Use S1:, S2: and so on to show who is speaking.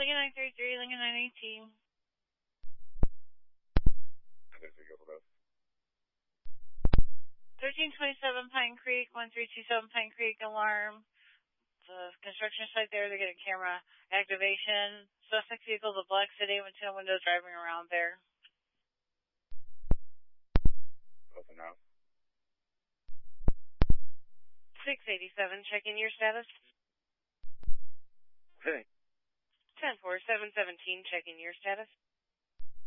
S1: Lincoln 933, Lincoln 918.
S2: Okay, so you go for both.
S1: 1327 Pine Creek, 1327 Pine Creek, alarm. The construction site there, they're getting camera activation. Suspect vehicle, the black sedan with 10 windows driving around there.
S2: Both are now.
S1: 687, checking your status.
S2: Hey.
S1: 104717, checking your status.